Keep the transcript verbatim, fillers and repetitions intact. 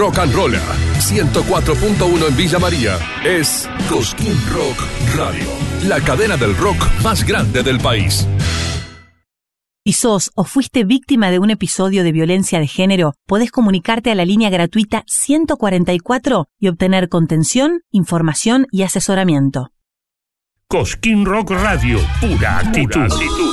rock and roll. ciento cuatro punto uno en Villa María. Es Cosquín Rock Radio, la cadena del rock más grande del país. Si sos o fuiste víctima de un episodio de violencia de género, podés comunicarte a la línea gratuita ciento cuarenta y cuatro y obtener contención, información y asesoramiento. Cosquín Rock Radio, pura actitud. Pura actitud.